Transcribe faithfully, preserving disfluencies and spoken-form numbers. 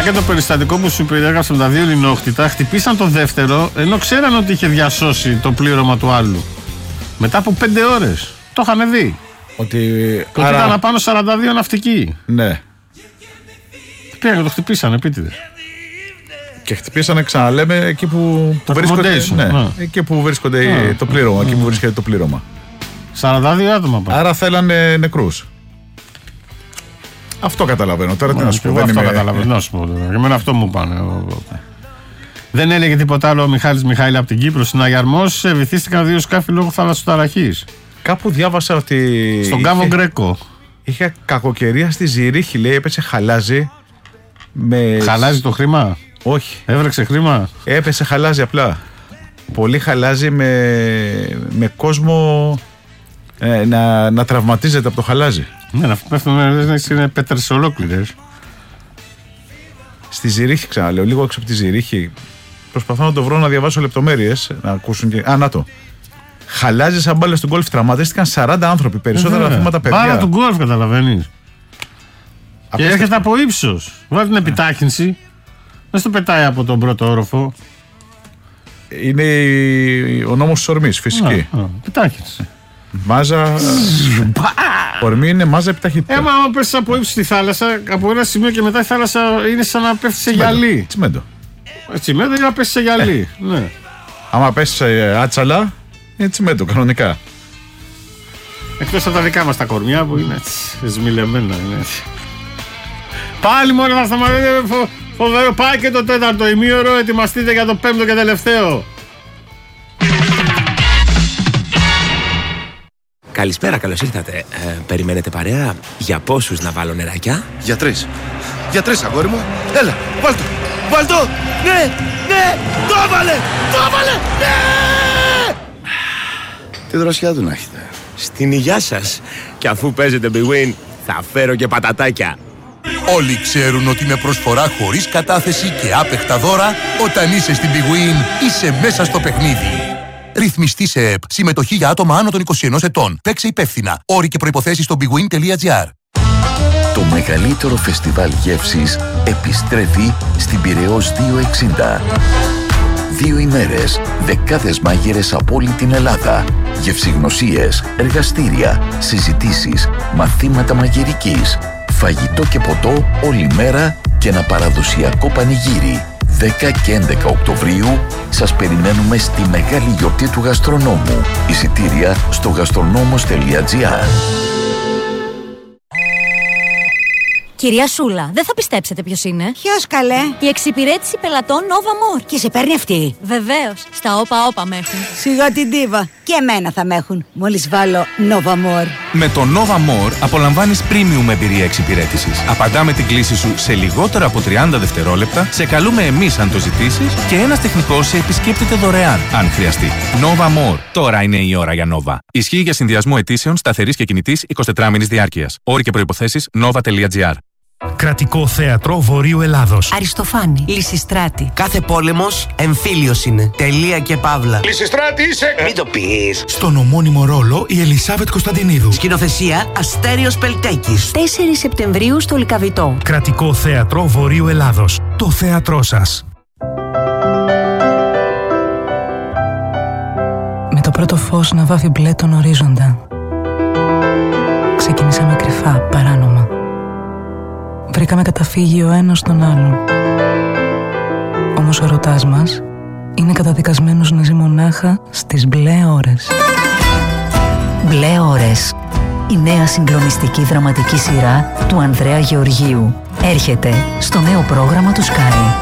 Καλά, και το περιστατικό που σου περιέγραψα με τα δύο λινόχτητα, χτυπήσαν το δεύτερο ενώ ξέραν ότι είχε διασώσει το πλήρωμα του άλλου. Μετά από πέντε ώρες. Το είχαν δει. Ότι. Και άρα... ήταν πάνω σαράντα δύο ναυτικοί. Ναι. Πήγαν, το χτυπήσαν επίτηδες. Και χτυπήσανε, ξαναλέμε, εκεί που, που βρίσκονται. Ναι, ναι. Εκεί που βρίσκονται ναι. το πλήρωμα. Ναι. Εκεί που βρίσκεται το πλήρωμα. σαράντα δύο άτομα πάνω. Άρα θέλανε νεκρούς. Αυτό καταλαβαίνω. Τώρα τι να σου πω. Αυτό είμαι... καταλαβαίνω. Να σου πω. Για μένα αυτό μου πάνε. Δεν έλεγε τίποτα άλλο ο Μιχάλης Μιχαήλ από την Κύπρο. Στην Αγιαρμός βυθίστηκαν δύο σκάφη λόγω θαλασσοταραχής. Κάπου διάβασα ότι. Στον Κάβο Γκρέκο. Είχε κακοκαιρία στη Ζηρίχη, λέει, έπεσε χαλάζι. Με... Χαλάζει το χρήμα. Όχι. Έβρεξε χρήμα. Έπεσε χαλάζι απλά. Πολύ χαλάζι με, με κόσμο ε, να, να τραυματίζεται από το χαλάζι. Ναι, να πέφτουν είναι πέτρες ολόκληρες. Στη Ζηρίχη, ξαναλέω, λίγο έξω από τη Ζηρίχη. Προσπαθώ να το βρω, να διαβάσω λεπτομέρειες. Να ακούσουν και. Α, να το. Χαλάζει σαν μπάλα στον γκολφ, τραυματίστηκαν σαράντα άνθρωποι. Περισσότερα ε, θύματα παιδιά. Μπάλα του γκολφ, καταλαβαίνεις. Και έρχεται από ύψος. Βάλει την επιτάχυνση. Δεν στο πετάει από τον πρώτο όροφο. Είναι ο νόμος της ορμής, φυσική. Επιτάχυνση. Μάζα. Ορμή είναι μάζα επιταχύτητα. Έμα, άμα πέσει από ύψος στη θάλασσα, από ένα σημείο και μετά η θάλασσα είναι σαν να πέφτει σε γυαλί. Τσιμέντο. Τσιμέντο είναι να πέσει σε γυαλί. Ναι. Άμα πέσει σε άτσαλα, είναι τσιμέντο, κανονικά. Εκτός από τα δικά μας τα κορμιά που είναι έτσι, σμιλεμένα. Είναι έτσι. Πάλι μόνο θα σταματήσετε. Φο, φοβερό. Πάει και το τέταρτο ημίωρο. Ετοιμαστείτε για το πέμπτο και τελευταίο. Καλησπέρα, καλώς ήρθατε. Ε, περιμένετε παρέα? Για πόσους να βάλω νεράκια? Για τρεις. Για τρεις, αγόρι μου. Έλα, βάλ' το. Βάλ' το. Ναι, ναι. Το έβαλε. Το έβαλε. Ναι. Τι δροσιά του να έχετε. Στην υγειά σας. Και αφού παίζετε Big Win, θα φέρω και πατατάκια. Όλοι ξέρουν ότι με προσφορά χωρίς κατάθεση και άπεχτα δώρα, όταν είσαι στην Big Win, είσαι μέσα στο παιχνίδι. Ρυθμιστή σε ΕΠ. Συμμετοχή για άτομα άνω των είκοσι ενός ετών. Παίξε υπεύθυνα. Όροι και προϋποθέσεις στο bigwin τελεία gr. Το μεγαλύτερο φεστιβάλ γεύσης επιστρέφει στην Πειραιώς διακόσια εξήντα. Δύο ημέρες, δεκάδες μάγειρες από όλη την Ελλάδα. Γευσηγνωσίες, εργαστήρια, συζητήσεις, μαθήματα μαγειρικής, φαγητό και ποτό όλη μέρα και ένα παραδοσιακό πανηγύρι. δέκα και έντεκα Οκτωβρίου σας περιμένουμε στη μεγάλη γιορτή του γαστρονόμου. Εισιτήρια στο γαστρονόμος τελεία gr. Κυρία Σούλα, δεν θα πιστέψετε ποιος είναι. Ποιος, καλέ? Η εξυπηρέτηση πελατών Nova More. Και σε παίρνει αυτή? Βεβαίως. Στα όπα όπα με έχουν. Σιγά την ντίβα. Και εμένα θα με έχουν. Μόλις βάλω Nova More. Με το Nova More απολαμβάνεις premium εμπειρία εξυπηρέτησης. Απαντάμε την κλήση σου σε λιγότερο από τριάντα δευτερόλεπτα, σε καλούμε εμείς αν το ζητήσεις και ένας τεχνικός σε επισκέπτεται δωρεάν, αν χρειαστεί. Nova More. Τώρα είναι η ώρα για Nova. Ισχύει για συνδυασμό αιτήσεων σταθερής και κινητής εικοσιτετράμηνης διάρκειας. Όροι και προϋποθέσεις nova τελεία gr. Κρατικό Θέατρο Βορείου Ελλάδος. Αριστοφάνη. Λυσιστράτη. Κάθε πόλεμος εμφύλιος είναι. Τελεία και παύλα. Λυσιστράτη είσαι. Μην το πεις. Στον ομώνυμο ρόλο η Ελισάβετ Κωνσταντινίδου. Σκηνοθεσία Αστέριος Πελτέκης. τέσσερις Σεπτεμβρίου στο Λυκαβητό. Κρατικό Θέατρο Βορείου Ελλάδος. Το θέατρό σας. Με το πρώτο φως να βάφει μπλε τον ορίζοντα, ξεκινήσαμε κρυφά, παράνομα. Βρήκαμε καταφύγιο ο ένας στον άλλον. Όμως ο ερωτάς μας είναι καταδικασμένος να ζει μονάχα στις μπλε ώρες. Μπλε ώρες. Η νέα συγκλονιστική δραματική σειρά του Ανδρέα Γεωργίου έρχεται στο νέο πρόγραμμα του Sky.